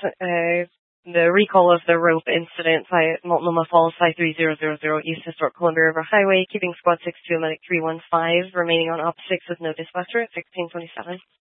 the recall of the rope incident at Multnomah Falls, I-3000 East Historic Columbia River Highway, keeping Squad 6 to a medic 315, remaining on Op 6 with no dispatcher at 1627.